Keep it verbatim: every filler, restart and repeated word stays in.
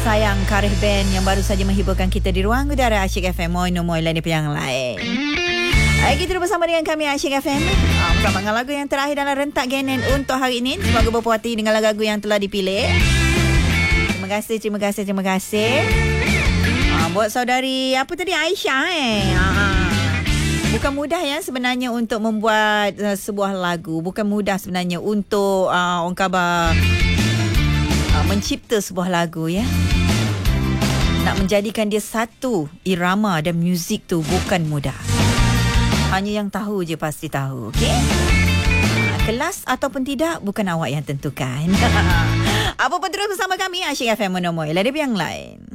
sayang Karih Band yang baru saja menghiburkan kita di ruang udara Asyik F M. Moi no moi lain daripada yang lain. Hai, kita bersama dengan kami Asyik F M. Ah, bersama dengan lagu yang terakhir dalam rentak Genen untuk hari ini. Semoga berpuas hati dengan lagu yang telah dipilih. Terima kasih, terima kasih, terima kasih. Ah, buat saudari apa tadi, Aisyah eh. Ah, bukan mudah ya sebenarnya untuk membuat uh, sebuah lagu. Bukan mudah sebenarnya untuk uh, orang khabar uh, mencipta sebuah lagu ya. Nak menjadikan dia satu irama dan muzik tu bukan mudah. Hanya yang tahu je pasti tahu, okey? Kelas ataupun tidak bukan awak yang tentukan. Apa pun terus bersama kami Asyik F M menemui ladip yang lain.